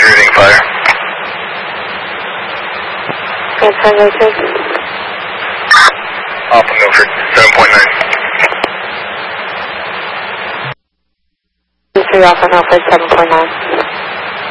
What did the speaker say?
reading fire. Answer Richard. Alpha Milford, 7.9. 3 Alpha Milford, 7.9.